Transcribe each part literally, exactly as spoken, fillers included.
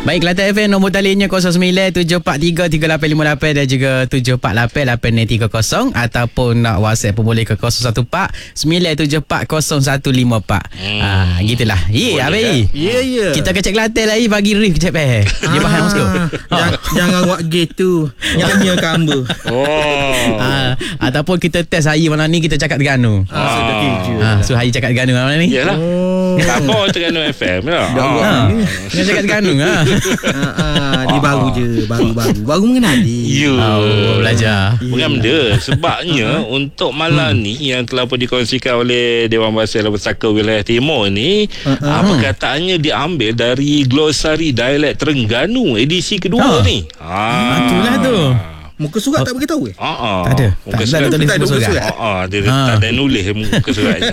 Baik, Kelantan F M nombor taliannya kosong sembilan tujuh empat tiga tiga lapan lima lapan dan juga tujuh empat lapan lapan enam tiga kosong ataupun nak WhatsApp pun boleh ke kosong satu empat sembilan tujuh empat kosong satu lima empat. Hmm. Ah, gitulah. Ye, Abi. Ya, ya. Kita kecek Kelantan lagi bagi Rif kecek peh. Dia faham Bosco. Jangan, jangan buat gitu. Nyanyi kamba. Oh. Ah, ataupun kita test hari malam ni kita cakap Terengganu. Ah, sudah kerja. Ah, so hari cakap Terengganu malam ni. Yalah. Oh. Apa Terengganu F M lah. Ha. Dia cakap Terengganu ah. Ah, ah, dia baru je, baru-baru. Baru mengenali. Ya. Oh, belajar. Bukan benda. Sebabnya untuk malam Hmm. ni yang telah pun dikongsikan oleh Dewan Bahasa dan Pesaka Wilayah Timur ni, Uh-uh. perkataannya diambil dari glosari dialek Terengganu edisi kedua Ah. ni. Ah, itulah tu. Muka surat tak beritahu ke? Ah, ah. Tak ada. Muka Tak surat ada tulis tak ada muka muka surat. surat. Ah, ah, dia Ha. tak ada nulis muka suratnya.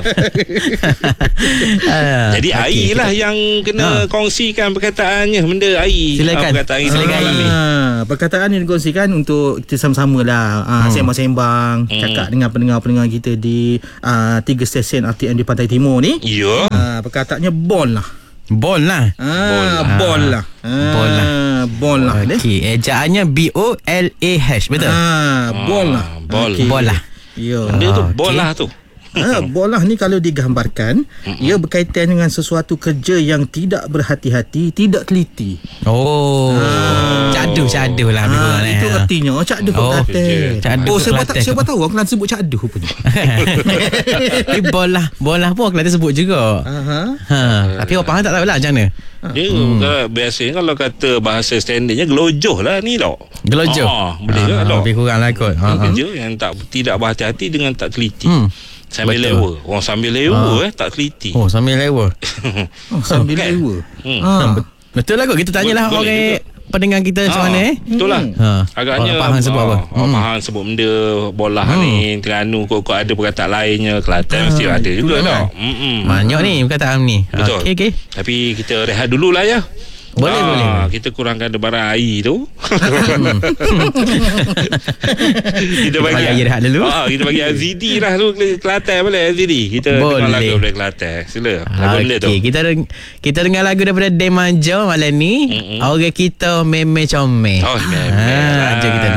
Ah, Jadi okey, Ai lah kita- yang kena Ha. kongsikan perkataannya. Benda Ai. Silakan. Ah, perkataan Ai Silakan, malam ni. Ah, perkataan yang dikongsikan untuk kita sama-sama lah ah, Hmm. sembang-sembang, Hmm. cakap dengan pendengar-pendengar kita di ah, tiga stesen R T M di Pantai Timur ni. Ya. Ah, perkataannya bol lah. Bol lah. Ah, bol lah. Ah, Bol lah. Bol lah. dia. Okey, ejaannya B O L A H, betul? Ah, bol lah. bol. Okey. Bol lah. Ya. Dia tu Ah, bola tu. Ha, bola ni kalau digambarkan, ia berkaitan dengan sesuatu kerja yang tidak berhati-hati, tidak teliti. Oh. Caduh, caduh lah lebih kurang Ha, ni. itu artinya cakduh Oh, Kelantan. cakduh Oh, saya Kelantan. tak saya tahu orang Kelantan sebut cakduh rupanya. Tapi bola, bola pun Kelantan sebut juga. Aha. Ha, tapi orang faham tak tahulah macam mana. Dia hmm. biasanya kalau kata bahasa standardnya gelojoh lah ni tau. Gelojoh. Ah, boleh ke Ah, tak? lebih kurang lah kot. Ha, ha. Kerja yang tak tidak berhati-hati dengan tak teliti. Hmm. Sambil Betul. lewa. Orang sambil lewa eh tak teliti. Oh, sambil lewa. Oh, sambil Kan? lewa. Hmm. Ha. Betul lah kot. Kita tanyalah Boleh orang juga. pendengar kita macam Ah, mana eh. Betul lah. Ha. Agaknya Orang faham sebut ah, apa? Orang Hmm. faham sebut benda bola ni Terengganu kok ada perkataan lainnya Kelantan Ah, mesti ada juga itulah. tau. Mm-mm. Banyak ni perkataan ni. Betul. Okey, okey. Tapi kita rehat dululah ya. Boleh, Ah, boleh. Kita kurangkan debaran air tu. kita bagi air rehat dulu. Ah, kita bagi Azidi lah tu Kelantan boleh Azidi. Kita Boleh. dengar lagu daripada Kelantan. Sila. Lagu benda tu. Okey, kita deng- kita dengar lagu daripada Demajo malam ni. Mm-mm. Orang kita meme comel. Oh, meme Ha, lah. jom kita